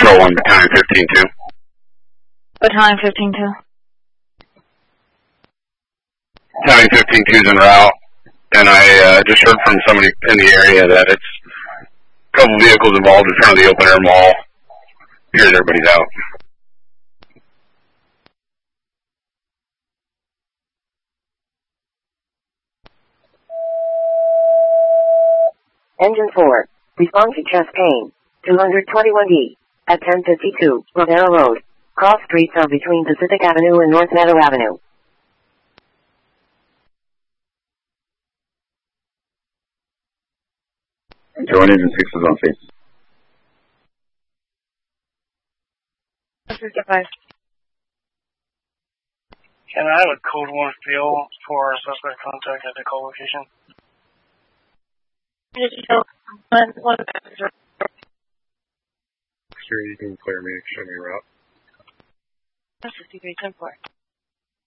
Control 1, Battalion 15-2. Battalion 15-2. Battalion 15-2 is en route, and I just heard from somebody in the area that it's a couple vehicles involved in front of the open air mall. Here's everybody's out. Engine 4. Respond to chest pain. 221D. At 1052, Rodeo Road. Cross streets are between Pacific Avenue and North Meadow Avenue. Join Engine 6 is on face. 55. Can I have a code 1 field for suspect contact at the call location? Sure, you can clear me, show me your route. 53, 10-4.